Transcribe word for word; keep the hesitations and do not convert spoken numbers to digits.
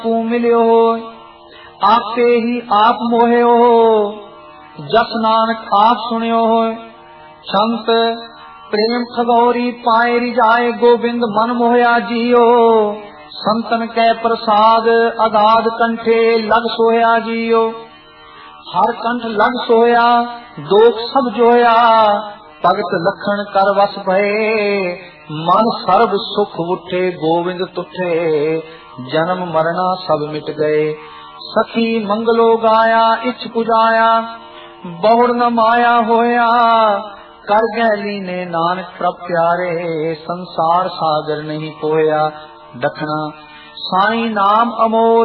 को मिलियो आपे ही आप मोहियो जस नानक आप सुनियो संत प्रेम खगौरी पाए रिजाए गोविंद मन मोहया जियो संतन कै प्रसाद अगाध कंठे लग सोया जियो हर कंठ लग सोया दोख सब जोया भगत लखन कर वस भये मन सर्व सुख उठे गोविंद तुठे जन्म मरना सब मिट गए सखी मंगलो गाया इच्छ पुजाया बहुड़ न माया होया कर गैली ने नानक प्रभ प्यारे संसार सागर नहीं पोया दखना साई नाम अमोल